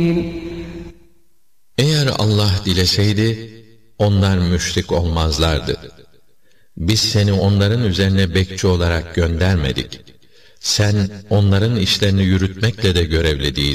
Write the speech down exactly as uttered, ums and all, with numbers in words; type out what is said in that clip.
Eğer Allah dileseydi, onlar müşrik olmazlardı. Biz seni onların üzerine bekçi olarak göndermedik. Sen onların işlerini yürütmekle de görevli değilsin.